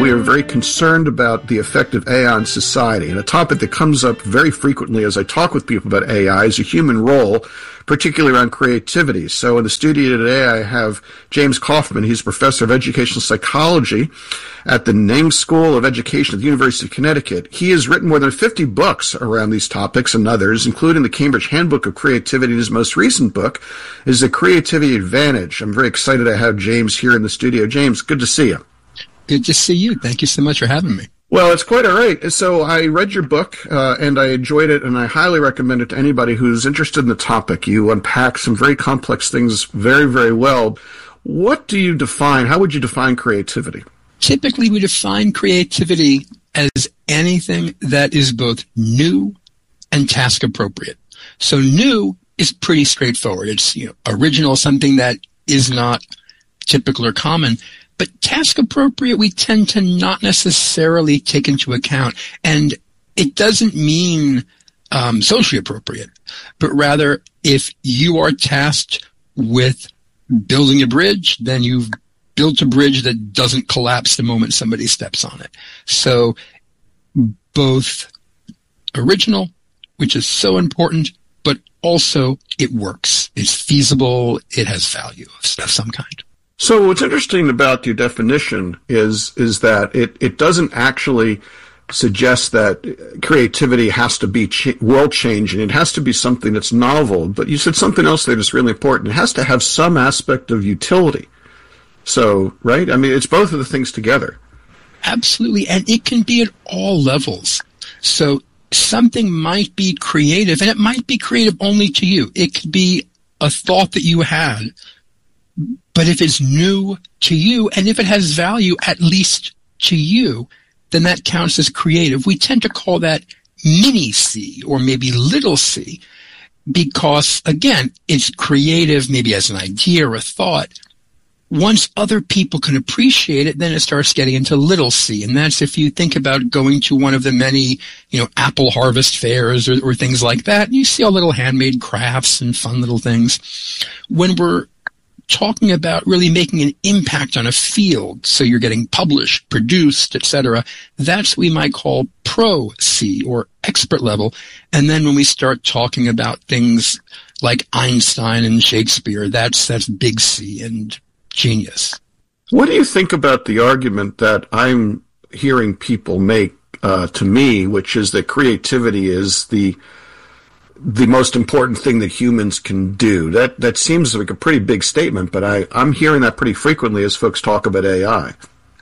we are very concerned about the effect of AI on society. And a topic that comes up very frequently as I talk with people about AI is a human role, particularly around creativity. So in the studio today, I have James Kaufman. He's professor of educational psychology at the Name School of Education at the University of Connecticut. He has written more than 50 books around these topics and others, including the Cambridge Handbook of Creativity. And his most recent book is The Creativity Advantage. I'm very excited to have James here in the studio. James, good to see you. Good to see you. Thank you so much for having me. Well, it's quite all right. So I read your book, and I enjoyed it, and I highly recommend it to anybody who's interested in the topic. You unpack some very complex things very, very well. What do you define? How would you define creativity? Typically, we define creativity as anything that is both new and task appropriate. So new is pretty straightforward. It's, original, something that is not typical or common. But task appropriate, we tend to not necessarily take into account. And it doesn't mean socially appropriate, but rather if you are tasked with building a bridge, then you've built a bridge that doesn't collapse the moment somebody steps on it. So both original, which is so important, but also it works. It's feasible. It has value of some kind. So what's interesting about your definition is that it doesn't actually suggest that creativity has to be world-changing. It has to be something that's novel. But you said something else there that's really important. It has to have some aspect of utility. So, right? I mean, it's both of the things together. Absolutely. And it can be at all levels. So something might be creative, and it might be creative only to you. It could be a thought that you had. But if it's new to you, and if it has value at least to you, then that counts as creative. We tend to call that mini C or maybe little c because, again, it's creative maybe as an idea or a thought. Once other people can appreciate it, then it starts getting into little c. And that's if you think about going to one of the many, apple harvest fairs or things like that, you see all little handmade crafts and fun little things. When we're talking about really making an impact on a field, so you're getting published, produced, etc., that's what we might call pro-C or expert level. And then when we start talking about things like Einstein and Shakespeare, that's big C and genius. What do you think about the argument that I'm hearing people make to me, which is that creativity is the most important thing that humans can do? That seems like a pretty big statement, but I'm hearing that pretty frequently as folks talk about AI.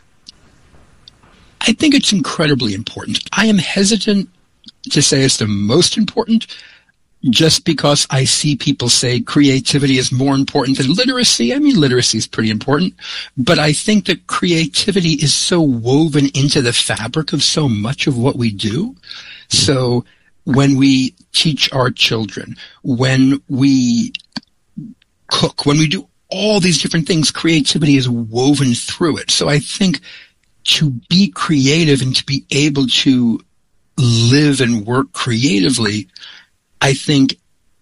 I think it's incredibly important. I am hesitant to say it's the most important just because I see people say creativity is more important than literacy. I mean, literacy is pretty important, but I think that creativity is so woven into the fabric of so much of what we do. So when we teach our children, when we cook, when we do all these different things, creativity is woven through it. So I think to be creative and to be able to live and work creatively, I think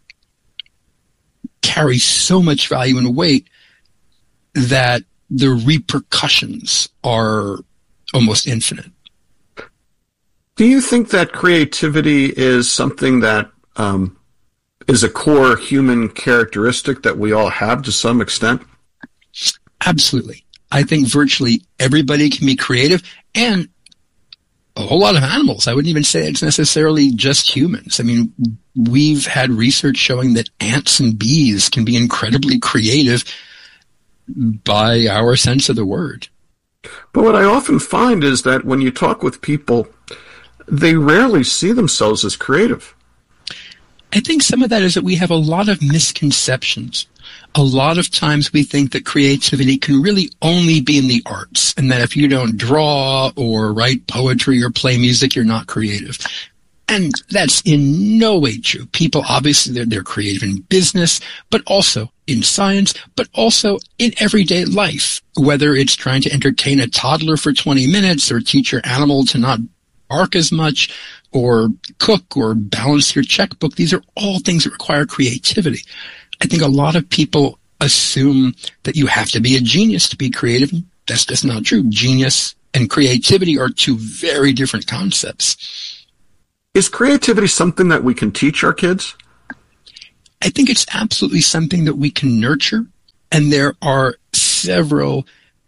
carries so much value and weight that the repercussions are almost infinite. Do you think that creativity is something that is a core human characteristic that we all have to some extent? Absolutely. I think virtually everybody can be creative, and a whole lot of animals. I wouldn't even say it's necessarily just humans. I mean, we've had research showing that ants and bees can be incredibly creative by our sense of the word. But what I often find is that when you talk with people, they rarely see themselves as creative. I think some of that is that we have a lot of misconceptions. A lot of times we think that creativity can really only be in the arts, and that if you don't draw or write poetry or play music, you're not creative. And that's in no way true. People, obviously, they're creative in business, but also in science, but also in everyday life, whether it's trying to entertain a toddler for 20 minutes or teach your animal to not bark as much or cook or balance your checkbook. These are all things that require creativity. I think a lot of people assume that you have to be a genius to be creative. That's just not true. Genius and creativity are two very different concepts. Is creativity something that we can teach our kids? I think it's absolutely something that we can nurture, and there are several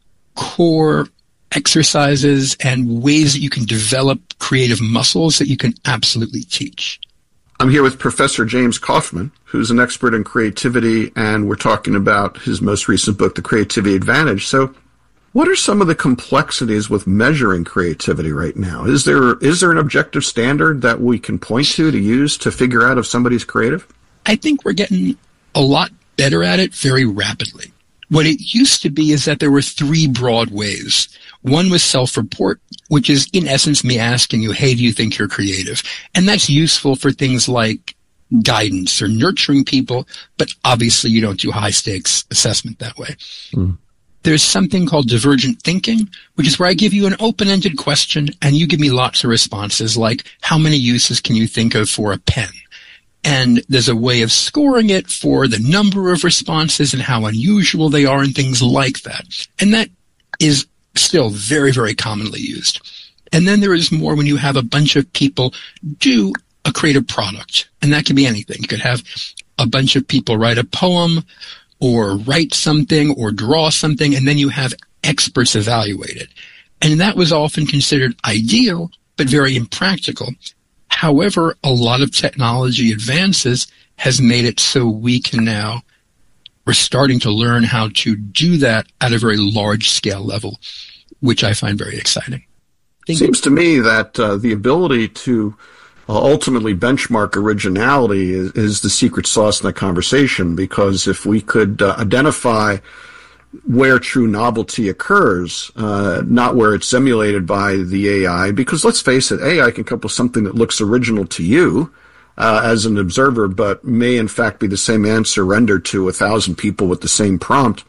core exercises and ways that you can develop creative muscles that you can absolutely teach. I'm here with Professor James Kaufman, who's an expert in creativity, and we're talking about his most recent book, The Creativity Advantage. So what are some of the complexities with measuring creativity right now? Is there an objective standard that we can point to use to figure out if somebody's creative? I think we're getting a lot better at it very rapidly. What it used to be is that there were three broad ways. One was self-report, which is in essence me asking you, hey, do you think you're creative? And that's useful for things like guidance or nurturing people, but obviously you don't do high-stakes assessment that way. Mm. There's something called divergent thinking, which is where I give you an open-ended question and you give me lots of responses like, how many uses can you think of for a pen? And there's a way of scoring it for the number of responses and how unusual they are and things like that. And that is still very, very commonly used. And then there is more when you have a bunch of people do a creative product. And that can be anything. You could have a bunch of people write a poem or write something or draw something, and then you have experts evaluate it. And that was often considered ideal, but very impractical. However, a lot of technology advances has made it so we're starting to learn how to do that at a very large scale level, which I find very exciting. It seems to me that the ability to ultimately benchmark originality is the secret sauce in the conversation, because if we could identify where true novelty occurs, not where it's simulated by the AI, because let's face it, AI can come up with something that looks original to you as an observer, but may in fact be the same answer rendered to 1,000 people with the same prompt.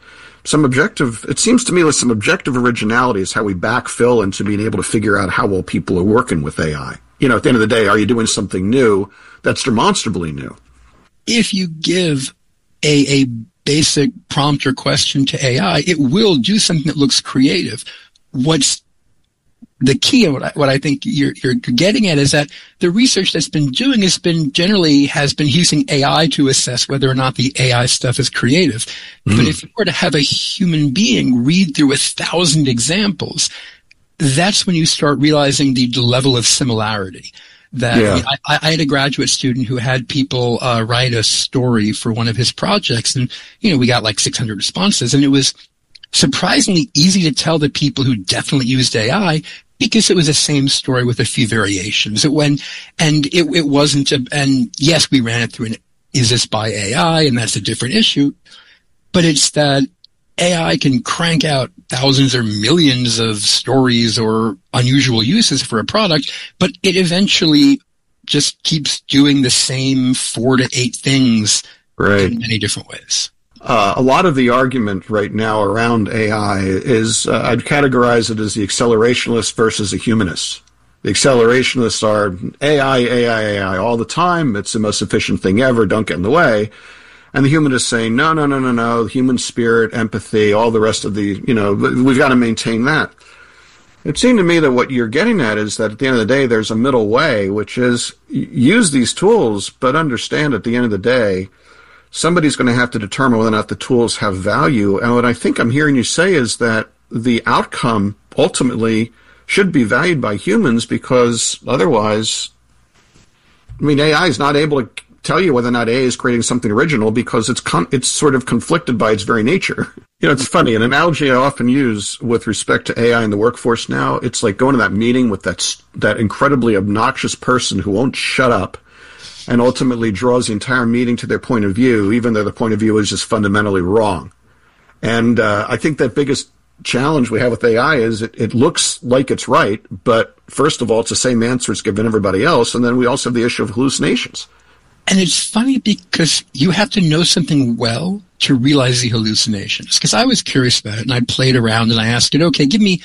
It seems to me like some objective originality is how we backfill into being able to figure out how well people are working with AI. You know, at the end of the day, are you doing something new that's demonstrably new? If you give a basic prompt or question to AI, it will do something that looks creative. What's the key, and what I think you're getting at, is that the research that's been doing has been using AI to assess whether or not the AI stuff is creative. Mm. But if you were to have a human being read through 1,000 examples, that's when you start realizing the level of similarity. I had a graduate student who had people write a story for one of his projects, and we got like 600 responses, and it was surprisingly easy to tell the people who definitely used AI because it was the same story with a few variations. It wasn't and yes, we ran it through an is this by AI, and that's a different issue, but it's that AI can crank out thousands or millions of stories or unusual uses for a product, but it eventually just keeps doing the same 4 to 8 things in many different ways. A lot of the argument right now around AI is, I'd categorize it as the accelerationist versus the humanist. The accelerationists are AI all the time. It's the most efficient thing ever. Don't get in the way. And the humanists saying, no, human spirit, empathy, all the rest of we've got to maintain that. It seemed to me that what you're getting at is that at the end of the day, there's a middle way, which is use these tools, but understand at the end of the day, somebody's going to have to determine whether or not the tools have value. And what I think I'm hearing you say is that the outcome ultimately should be valued by humans, because otherwise, AI is not able to tell you whether or not AI is creating something original because it's sort of conflicted by its very nature. It's funny. An analogy I often use with respect to AI in the workforce now, it's like going to that meeting with that incredibly obnoxious person who won't shut up and ultimately draws the entire meeting to their point of view, even though the point of view is just fundamentally wrong. And I think that biggest challenge we have with AI is it looks like it's right, but first of all, it's the same answer it's given everybody else, and then we also have the issue of hallucinations. And it's funny because you have to know something well to realize the hallucinations. Because I was curious about it, and I played around and I asked it, okay, give me,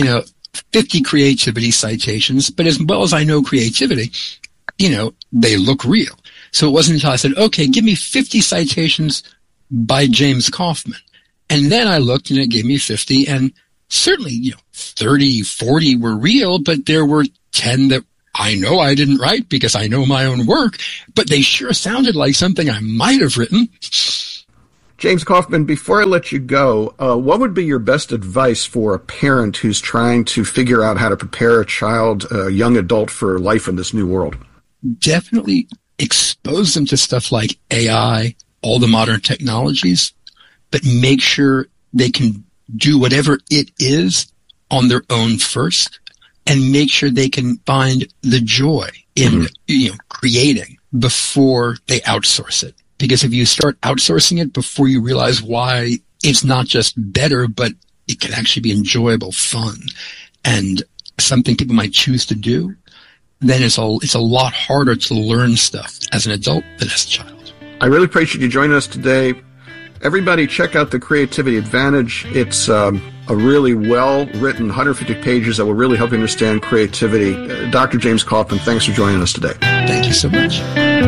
50 creativity citations, but as well as I know creativity, they look real. So it wasn't until I said, okay, give me 50 citations by James Kaufman. And then I looked and it gave me 50, and certainly, 30, 40 were real, but there were 10 that I know I didn't write because I know my own work, but they sure sounded like something I might have written. James Kaufman, before I let you go, what would be your best advice for a parent who's trying to figure out how to prepare a child, a young adult, for life in this new world? Definitely expose them to stuff like AI, all the modern technologies, but make sure they can do whatever it is on their own first, and make sure they can find the joy in creating before they outsource it. Because if you start outsourcing it before you realize why it's not just better, but it can actually be enjoyable, fun, and something people might choose to do, then it's a lot harder to learn stuff as an adult than as a child. I really appreciate you joining us today. Everybody check out The Creativity Advantage. It's a really well-written 150 pages that will really help you understand creativity. Dr. James Kaufman, thanks for joining us today. Thank you so much.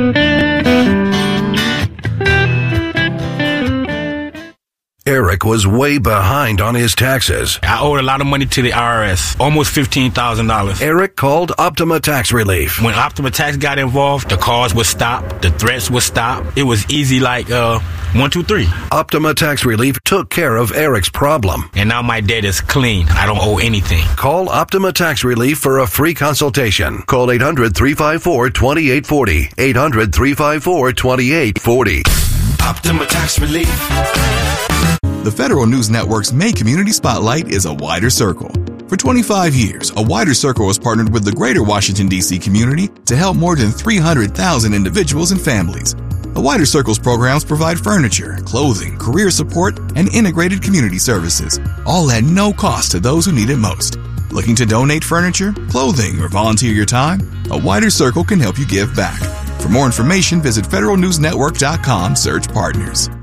Eric was way behind on his taxes. I owed a lot of money to the IRS, almost $15,000. Eric called Optima Tax Relief. When Optima Tax got involved, the calls would stop, the threats would stop. It was easy like 1, 2, 3. Optima Tax Relief took care of Eric's problem. And now my debt is clean. I don't owe anything. Call Optima Tax Relief for a free consultation. Call 800-354-2840. 800-354-2840. Optima Tax Relief. The Federal News Network's main community spotlight is A Wider Circle. For 25 years, A Wider Circle has partnered with the greater Washington, D.C. community to help more than 300,000 individuals and families. A Wider Circle's programs provide furniture, clothing, career support, and integrated community services, all at no cost to those who need it most. Looking to donate furniture, clothing, or volunteer your time? A Wider Circle can help you give back. For more information, visit federalnewsnetwork.com/partners.